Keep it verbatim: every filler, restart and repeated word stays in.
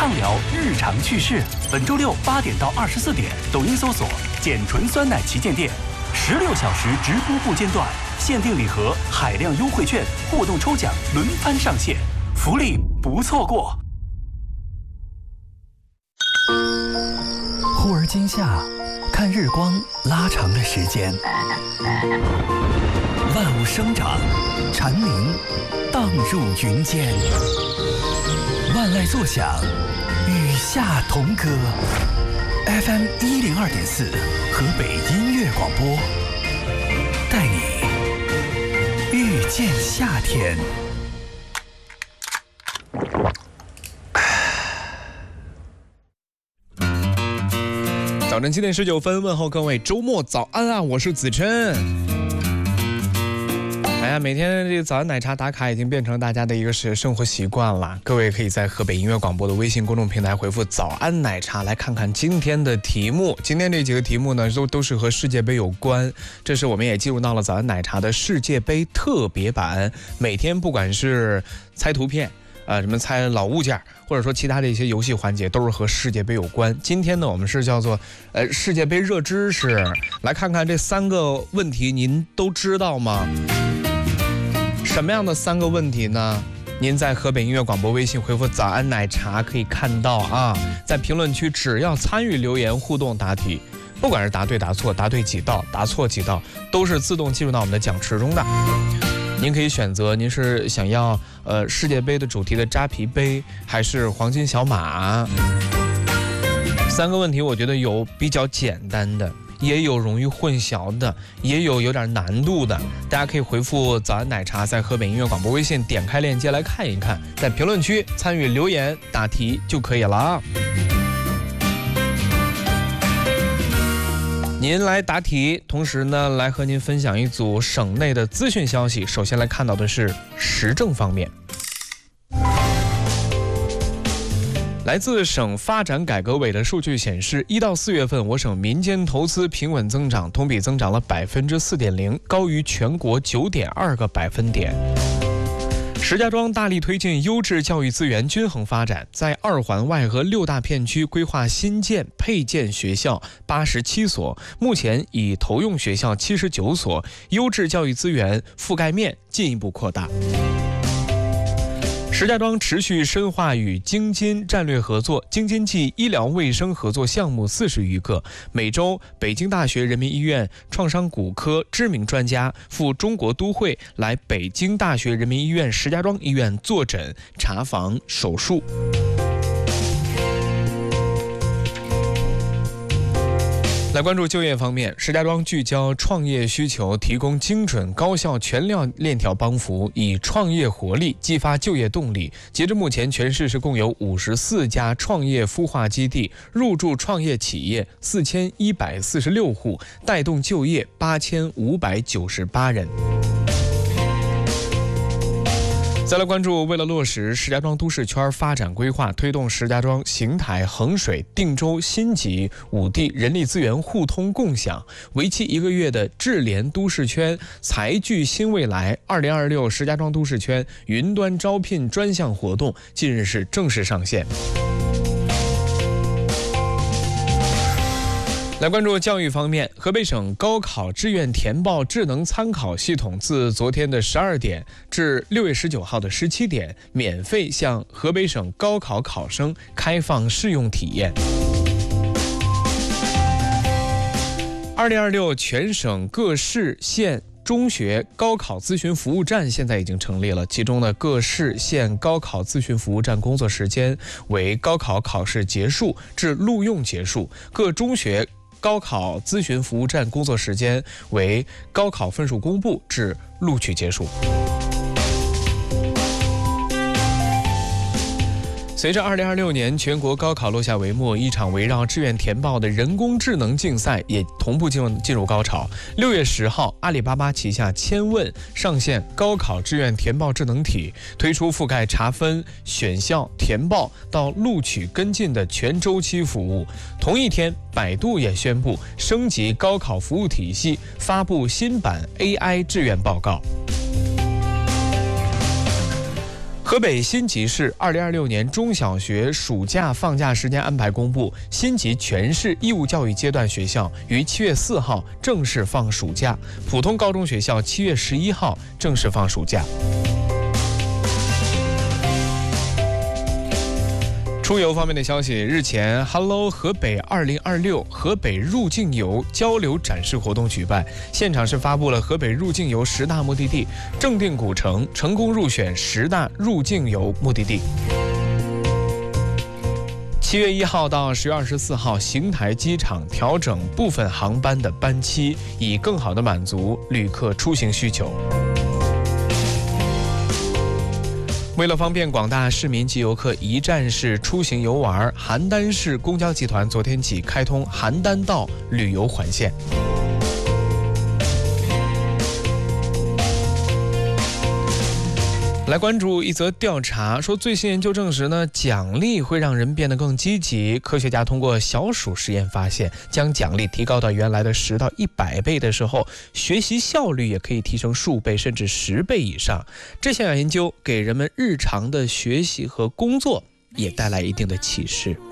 畅聊日常趣事。本周六八点到二十四点，抖音搜索“简纯酸奶旗舰店”，十六小时直播不间断，限定礼盒、海量优惠券、互动抽奖轮番上线，福利不错过。 忽而今夏，看日光拉长了时间，万物生长，蝉鸣荡入云间，万籁作响，与夏同歌。F M 一零二点四，河北音乐广播，带你遇见夏天。 早晨七点十九分，问候各位周末早安啊！我是子琛。哎呀，每天这个早安奶茶打卡已经变成大家的一个是生活习惯了。各位可以在河北音乐广播的微信公众平台回复“早安奶茶”来看看今天的题目。今天这几个题目呢，都都是和世界杯有关。这是我们也进入到了早安奶茶的世界杯特别版。每天不管是猜图片。呃，什么猜老物件，或者说其他的一些游戏环节，都是和世界杯有关。今天呢，我们是叫做呃世界杯热知识，来看看这三个问题，您都知道吗？什么样的三个问题呢？您在河北音乐广播微信回复“早安奶茶”可以看到啊，在评论区只要参与留言互动答题，不管是答对答错，答对几道，答错几道，都是自动进入到我们的奖池中的。您可以选择，您是想要呃世界杯的主题的扎啤杯，还是黄金小马？三个问题，我觉得有比较简单的，也有容易混淆的，也有有点难度的。大家可以回复“早安奶茶”在河北音乐广播微信，点开链接来看一看，在评论区参与留言答题就可以了啊。您来答题，同时呢，来和您分享一组省内的资讯消息。首先来看到的是时政方面，来自省发展改革委的数据显示，一到四月份，我省民间投资平稳增长，同比增长了百分之四点零，高于全国九点二个百分点。石家庄大力推进优质教育资源均衡发展，在二环外和六大片区规划新建、配建学校八十七所，目前已投用学校七十九所，优质教育资源覆盖面进一步扩大。石家庄持续深化与京津战略合作，京津冀医疗卫生合作项目四十余个。每周，北京大学人民医院创伤骨科知名专家赴中国都会来北京大学人民医院石家庄医院坐诊、查房、手术。来关注就业方面，石家庄聚焦创业需求，提供精准高效全链条帮扶，以创业活力激发就业动力。截至目前，全市是共有五十四家创业孵化基地，入驻创业企业四千一百四十六户，带动就业八千五百九十八人。再来关注，为了落实石家庄都市圈发展规划，推动石家庄、邢台、衡水、定州、新集五地人力资源互通共享，为期一个月的智联都市圈财聚新未来二零二六石家庄都市圈云端招聘专项活动近日是正式上线。来关注教育方面，河北省高考志愿填报智能参考系统自昨天的十二点至六月十九号的十七点，免费向河北省高考考生开放试用体验。二零二六全省各市县中学高考咨询服务站现在已经成立了，其中呢，各市县高考咨询服务站工作时间为高考考试结束至录用结束，各中学高考咨询服务站工作时间为高考分数公布至录取结束。随着二零二六年全国高考落下帷幕，一场围绕志愿填报的人工智能竞赛也同步进入进入高潮。六月十号，阿里巴巴旗下千问上线高考志愿填报智能体，推出覆盖查分、选校、填报到录取跟进的全周期服务。同一天，百度也宣布升级高考服务体系，发布新版 A I 志愿报告。 河北辛集市二零二六年中小学暑假放假时间安排公布，辛集全市义务教育阶段学校于七月四号正式放暑假，普通高中学校七月十一号正式放暑假。出游方面的消息，日前 Hello 河北二零二六河北入境游交流展示活动举办，现场是发布了河北入境游十大目的地，正定古城成功入选十大入境游目的地。七月一号到十月二十四号，邢台机场调整部分航班的班期，以更好地满足旅客出行需求。为了方便广大市民及游客一站式出行游玩，邯郸市公交集团昨天起开通邯郸道旅游环线。来关注一则调查，说最新研究证实呢，奖励会让人变得更积极。科学家通过小鼠实验发现，将奖励提高到原来的十到一百倍的时候，学习效率也可以提升数倍甚至十倍以上。这项研究给人们日常的学习和工作也带来一定的启示。